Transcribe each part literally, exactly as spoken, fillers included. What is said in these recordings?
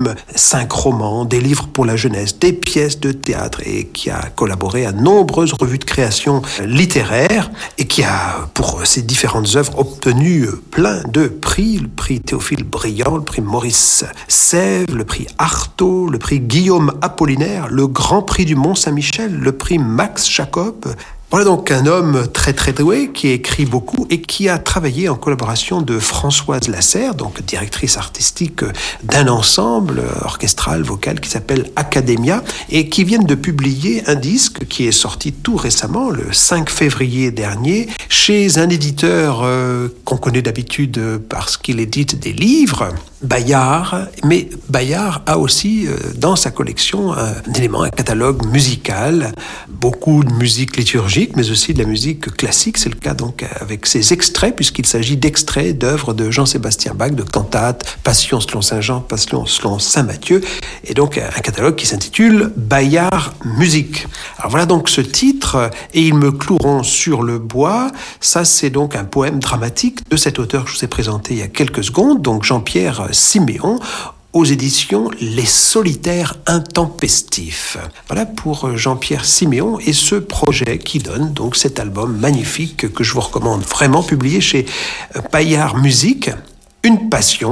films, cinq romans, des livres pour la jeunesse, des pièces de théâtre et qui a collaboré à nombreuses revues de création littéraire et qui a, pour ses différentes œuvres, obtenu plein de prix. Le prix Théophile Briand, le prix Maurice Sèvres, le prix Artaud, le prix Guillaume Apollinaire, le Grand Prix du Mont-Saint-Michel, le prix Max Jacob. Voilà donc un homme très très doué qui écrit beaucoup et qui a travaillé en collaboration de Françoise Lasserre, donc directrice artistique d'un ensemble orchestral vocal qui s'appelle Academia et qui viennent de publier un disque qui est sorti tout récemment, le cinq février dernier, chez un éditeur euh, qu'on connaît d'habitude parce qu'il édite des livres, Bayard, mais Bayard a aussi euh, dans sa collection un, un élément, un catalogue musical, beaucoup de musique liturgique, mais aussi de la musique classique. C'est le cas donc avec ces extraits, puisqu'il s'agit d'extraits d'œuvres de Jean-Sébastien Bach, de cantates, Passion selon Saint Jean, Passion selon Saint Matthieu, et donc un catalogue qui s'intitule Bayard Musique. Alors voilà donc ce titre, et ils me cloueront sur le bois. Ça, c'est donc un poème dramatique de cet auteur que je vous ai présenté il y a quelques secondes, donc Jean-Pierre Siméon, aux éditions Les Solitaires Intempestifs. Voilà pour Jean-Pierre Siméon et ce projet qui donne donc cet album magnifique que je vous recommande vraiment, publié chez Bayard Musique, Une passion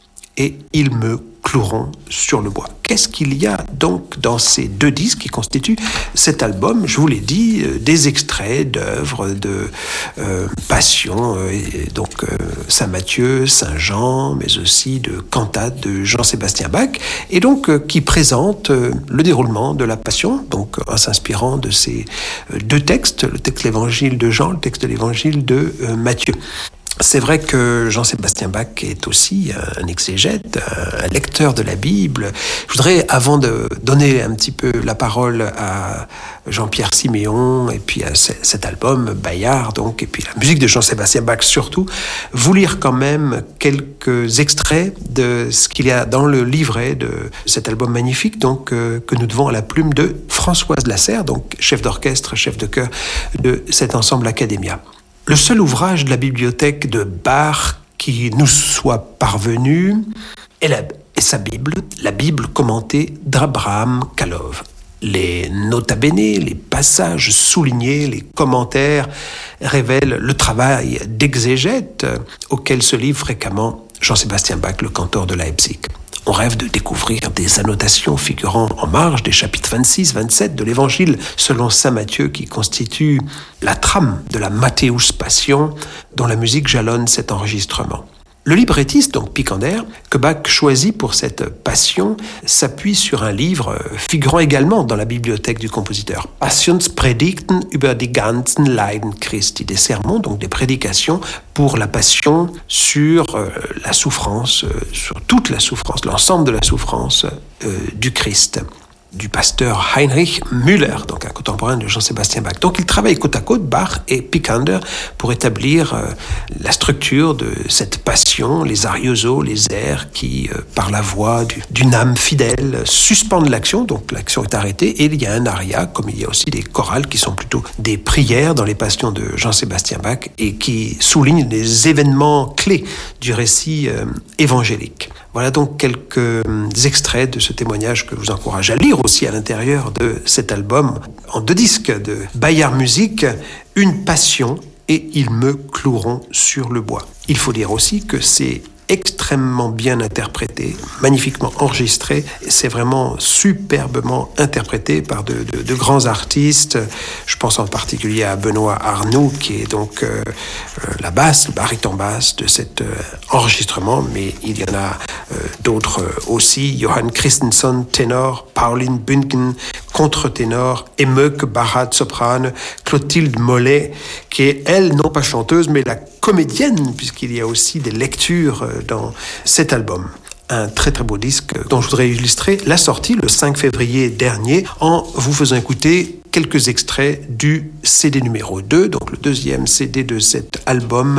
et Ils me cloueront sur le bois. Qu'est-ce qu'il y a donc dans ces deux disques qui constituent cet album? Je vous l'ai dit, euh, des extraits d'œuvres de euh, Passion, euh, et donc euh, Saint Matthieu, Saint Jean, mais aussi de cantates de Jean-Sébastien Bach, et donc euh, qui présentent euh, le déroulement de la Passion, donc en s'inspirant de ces euh, deux textes, le texte de l'Évangile de Jean, le texte de l'Évangile de euh, Matthieu. C'est vrai que Jean-Sébastien Bach est aussi un exégète, un lecteur de la Bible. Je voudrais, avant de donner un petit peu la parole à Jean-Pierre Siméon et puis à cet album Bayard, donc, et puis la musique de Jean-Sébastien Bach surtout, vous lire quand même quelques extraits de ce qu'il y a dans le livret de cet album magnifique, donc euh, que nous devons à la plume de Françoise Lasserre, donc chef d'orchestre, chef de chœur de cet ensemble Academia. Le seul ouvrage de la bibliothèque de Bach qui nous soit parvenu est, la, est sa Bible, la Bible commentée d'Abraham Kalov. Les nota bene, les passages soulignés, les commentaires révèlent le travail d'exégète auquel se livre fréquemment Jean-Sébastien Bach, le cantor de Leipzig. On rêve de découvrir des annotations figurant en marge des chapitres vingt-six vingt-sept de l'Évangile selon saint Matthieu qui constitue la trame de la Matthäus Passion dont la musique jalonne cet enregistrement. Le librettiste, donc Picander, que Bach choisit pour cette passion, s'appuie sur un livre figurant également dans la bibliothèque du compositeur. Passionspredigten über die ganzen Leiden Christi, des sermons, donc des prédications pour la passion sur euh, la souffrance, euh, sur toute la souffrance, l'ensemble de la souffrance euh, du Christ, du pasteur Heinrich Müller, donc un contemporain de Jean-Sébastien Bach. Donc ils travaillent côte à côte, Bach et Picander, pour établir euh, la structure de cette passion, les ariosos, les airs qui, euh, par la voix du, d'une âme fidèle, suspendent l'action, donc l'action est arrêtée, et il y a un aria, comme il y a aussi des chorales qui sont plutôt des prières dans les passions de Jean-Sébastien Bach, et qui soulignent les événements clés du récit euh, évangélique. Voilà donc quelques extraits de ce témoignage que je vous encourage à lire aussi à l'intérieur de cet album en deux disques de Bayard Musique, Une passion et Ils me cloueront sur le bois. Il faut dire aussi que c'est extrêmement bien interprété, magnifiquement enregistré, et c'est vraiment superbement interprété par de, de, de grands artistes. Je pense en particulier à Benoît Arnoux, qui est donc euh, la basse, le baryton basse de cet euh, enregistrement, mais il y en a euh, d'autres aussi. Johann Christensen, ténor, Pauline Bunken, contre-ténor, Emeuke Barat, soprane, Clotilde Mollet, qui est, elle, non pas chanteuse, mais la comédienne, puisqu'il y a aussi des lectures dans cet album. Un très très beau disque dont je voudrais illustrer la sortie le cinq février dernier en vous faisant écouter quelques extraits du C D numéro deux, donc le deuxième C D de cet album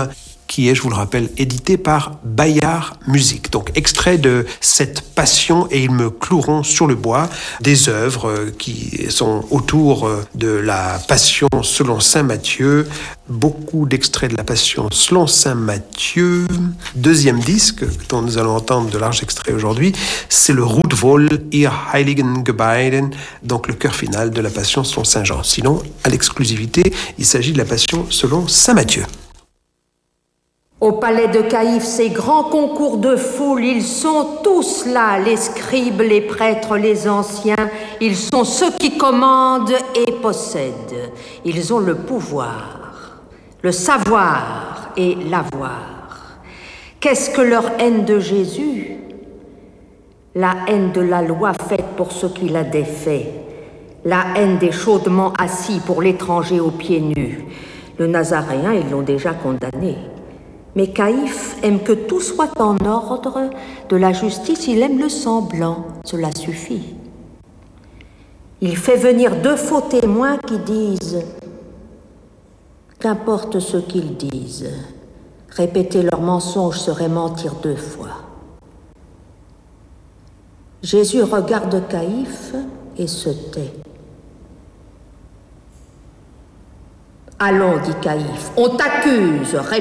qui est, je vous le rappelle, édité par Bayard Musique. Donc, extrait de cette Passion et ils me cloueront sur le bois, des œuvres qui sont autour de la Passion selon saint Matthieu, beaucoup d'extraits de la Passion selon saint Matthieu. Deuxième disque dont nous allons entendre de larges extraits aujourd'hui, c'est le Ruhvoll, ihr heiligen Gebeiden, donc le chœur final de la Passion selon saint Jean. Sinon, à l'exclusivité, il s'agit de la Passion selon saint Matthieu. Au palais de Caïphe, ces grands concours de foule, ils sont tous là, les scribes, les prêtres, les anciens. Ils sont ceux qui commandent et possèdent. Ils ont le pouvoir, le savoir et l'avoir. Qu'est-ce que leur haine de Jésus? La haine de la loi faite pour ceux qui la défait. La haine des chaudement assis pour l'étranger aux pieds nus. Le Nazaréen, ils l'ont déjà condamné. Mais Caïphe aime que tout soit en ordre, de la justice, il aime le semblant, cela suffit. Il fait venir deux faux témoins qui disent « Qu'importe ce qu'ils disent, répéter leur mensonge serait mentir deux fois. » Jésus regarde Caïphe et se tait. « Allons, dit Caïphe, on t'accuse, réponds !»